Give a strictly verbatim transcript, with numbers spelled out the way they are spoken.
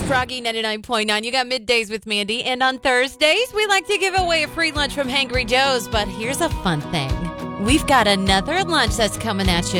Froggy ninety-nine point nine. You got middays with Mandy. And on Thursdays, we like to give away a free lunch from Hangry Joe's. But here's a fun thing. We've got another lunch that's coming at you